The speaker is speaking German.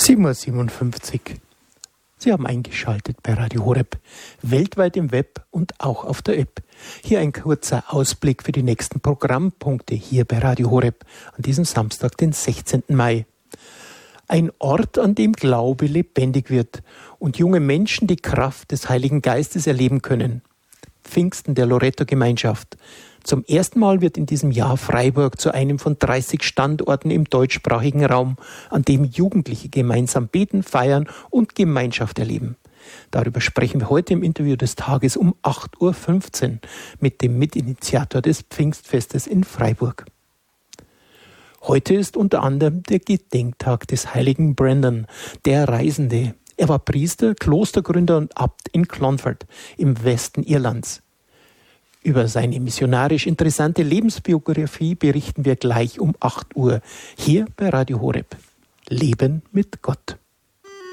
7:57 Uhr. Sie haben eingeschaltet bei Radio Horeb, weltweit im Web und auch auf der App. Hier ein kurzer Ausblick für die nächsten Programmpunkte hier bei Radio Horeb an diesem Samstag, den 16. Mai. Ein Ort, an dem Glaube lebendig wird und junge Menschen die Kraft des Heiligen Geistes erleben können. Pfingsten der Loreto-Gemeinschaft. Zum ersten Mal wird in diesem Jahr Freiburg zu einem von 30 Standorten im deutschsprachigen Raum, an dem Jugendliche gemeinsam beten, feiern und Gemeinschaft erleben. Darüber sprechen wir heute im Interview des Tages um 8:15 Uhr mit dem Mitinitiator des Pfingstfestes in Freiburg. Heute ist unter anderem der Gedenktag des heiligen Brendan, der Reisende. Er war Priester, Klostergründer und Abt in Clonfert im Westen Irlands. Über seine missionarisch interessante Lebensbiografie berichten wir gleich um 8 Uhr hier bei Radio Horeb. Leben mit Gott.